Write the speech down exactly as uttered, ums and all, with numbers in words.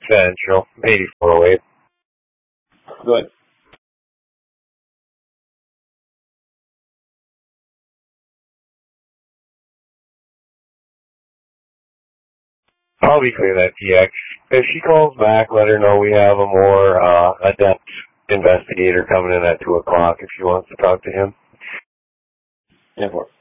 Central, eighty-four oh eight. Good. I'll be clear that T X. If she calls back, let her know we have a more uh, adept investigator coming in at two o'clock if she wants to talk to him. ten four.